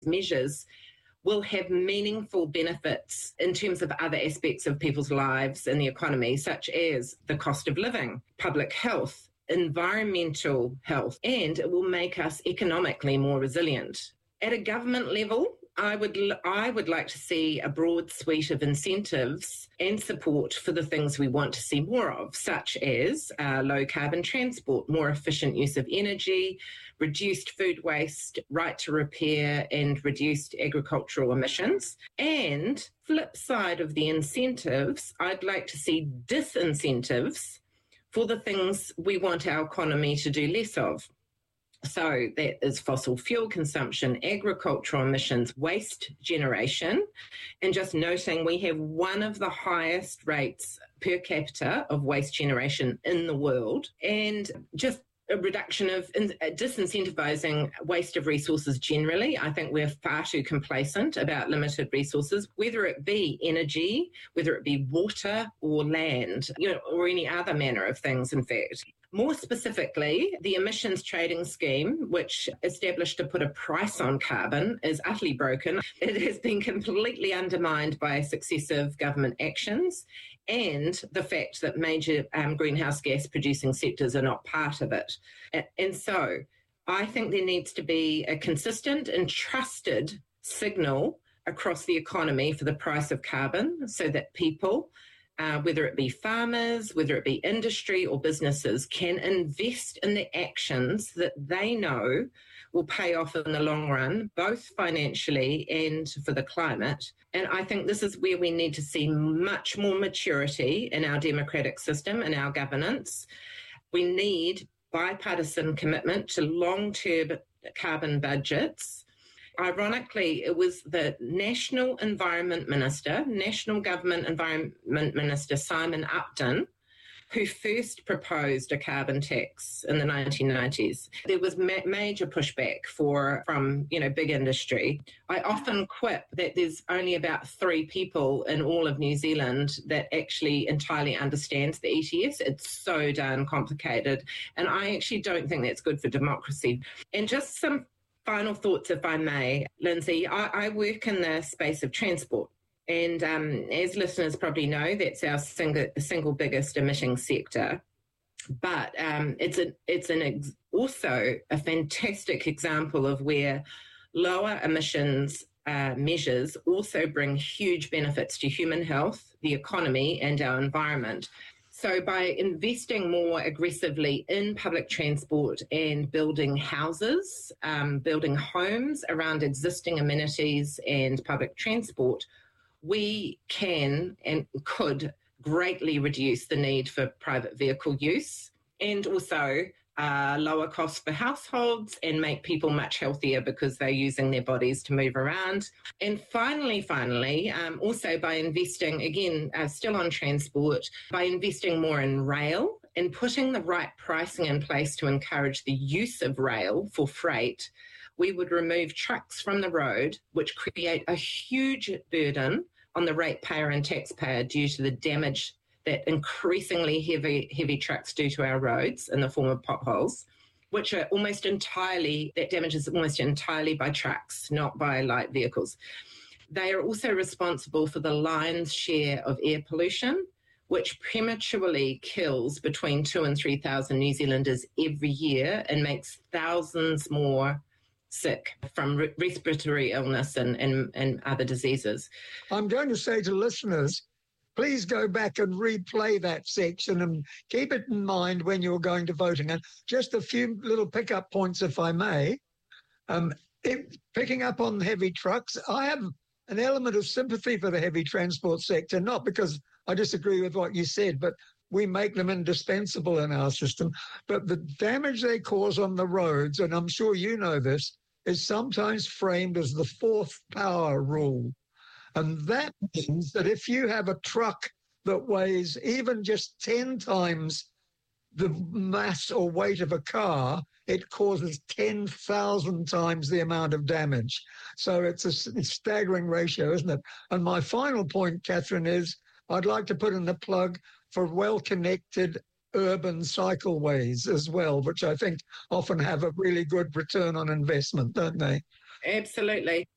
measures will have meaningful benefits in terms of other aspects of people's lives and the economy, such as the cost of living, public health, environmental health, and it will make us economically more resilient. At a government level, I would like to see a broad suite of incentives and support for the things we want to see more of, such as low carbon transport, more efficient use of energy, reduced food waste, right to repair, and reduced agricultural emissions. And flip side of the incentives, I'd like to see disincentives for the things we want our economy to do less of. So that is fossil fuel consumption, agricultural emissions, waste generation, and just noting we have one of the highest rates per capita of waste generation in the world, and just a reduction of disincentivizing waste of resources generally. I think we're far too complacent about limited resources, whether it be energy, whether it be water or land, or any other manner of things, in fact. More specifically, the emissions trading scheme, which established to put a price on carbon, is utterly broken. It has been completely undermined by successive government actions and the fact that major greenhouse gas producing sectors are not part of it. And so I think there needs to be a consistent and trusted signal across the economy for the price of carbon so that people, whether it be farmers, whether it be industry or businesses, can invest in the actions that they know will pay off in the long run, both financially and for the climate. And I think this is where we need to see much more maturity in our democratic system and our governance. We need bipartisan commitment to long-term carbon budgets. Ironically, it was the National Government Environment Minister, Simon Upton, who first proposed a carbon tax in the 1990s. There was major pushback from big industry. I often quip that there's only about 3 people in all of New Zealand that actually entirely understands the ETS. It's so darn complicated, and I actually don't think that's good for democracy. And just some final thoughts, if I may, Lindsay. I work in the space of transport. And as listeners probably know, that's our single biggest emitting sector. But it's also a fantastic example of where lower emissions measures also bring huge benefits to human health, the economy, and our environment. So by investing more aggressively in public transport and building houses, building homes around existing amenities and public transport, we can and could greatly reduce the need for private vehicle use and also lower costs for households and make people much healthier because they're using their bodies to move around. And finally, also by investing, again, still on transport, by investing more in rail and putting the right pricing in place to encourage the use of rail for freight, we would remove trucks from the road, which create a huge burden on the ratepayer and taxpayer due to the damage that increasingly heavy trucks do to our roads in the form of potholes, which are that damage is almost entirely by trucks, not by light vehicles. They are also responsible for the lion's share of air pollution, which prematurely kills between 2,000 and 3,000 New Zealanders every year and makes thousands more sick from respiratory illness and other diseases. I'm going to say to listeners, please go back and replay that section and keep it in mind when you're going to voting. And just a few little pickup points, if I may. Picking up on heavy trucks, I have an element of sympathy for the heavy transport sector, not because I disagree with what you said, but we make them indispensable in our system. But the damage they cause on the roads, and I'm sure you know this, is sometimes framed as the 4th power rule. And that means that if you have a truck that weighs even just 10 times the mass or weight of a car, it causes 10,000 times the amount of damage. So it's a staggering ratio, isn't it? And my final point, Catherine, is I'd like to put in the plug for well-connected urban cycleways as well, which I think often have a really good return on investment, don't they? Absolutely.